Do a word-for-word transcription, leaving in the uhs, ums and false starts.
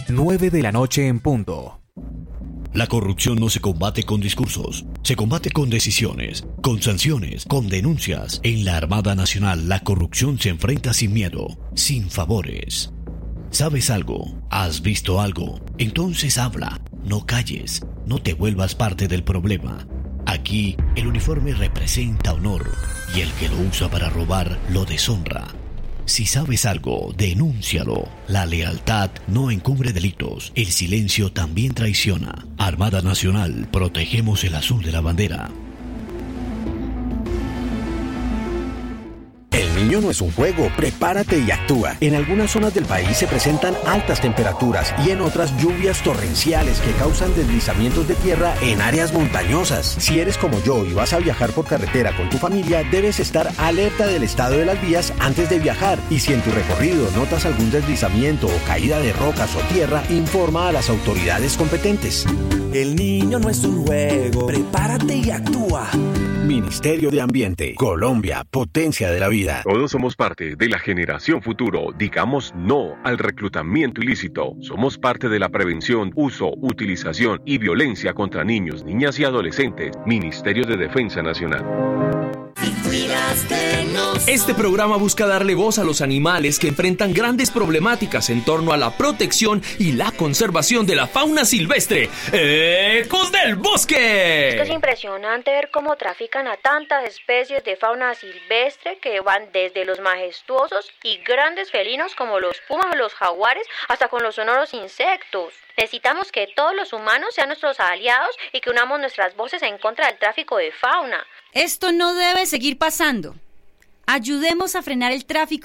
nueve de la noche en punto. La corrupción no se combate con discursos, se combate con decisiones, con sanciones, con denuncias. En la Armada Nacional la corrupción se enfrenta sin miedo, sin favores. ¿Sabes algo? ¿Has visto algo? Entonces habla, no calles, no te vuelvas parte del problema. Aquí el uniforme representa honor y el que lo usa para robar lo deshonra. Si sabes algo, denúncialo. La lealtad no encubre delitos. El silencio también traiciona. Armada Nacional, protegemos el azul de la bandera. El niño no es un juego, prepárate y actúa. En algunas zonas del país se presentan altas temperaturas y en otras lluvias torrenciales que causan deslizamientos de tierra en áreas montañosas. Si eres como yo y vas a viajar por carretera con tu familia, debes estar alerta del estado de las vías antes de viajar. Y si en tu recorrido notas algún deslizamiento o caída de rocas o tierra, informa a las autoridades competentes. El niño no es un juego, prepárate y actúa. Ministerio de Ambiente, Colombia, potencia de la vida. Todos somos parte de la generación futuro. Digamos no al reclutamiento ilícito. Somos parte de la prevención, uso, utilización y violencia contra niños, niñas y adolescentes. Ministerio de Defensa Nacional. Este programa busca darle voz a los animales que enfrentan grandes problemáticas en torno a la protección y la conservación de la fauna silvestre. ¡Ecos del Bosque! Es que es impresionante ver cómo trafican a tantas especies de fauna silvestre que van desde los majestuosos y grandes felinos como los pumas o los jaguares hasta con los sonoros insectos. Necesitamos que todos los humanos sean nuestros aliados y que unamos nuestras voces en contra del tráfico de fauna. Esto no debe seguir pasando. Ayudemos a frenar el tráfico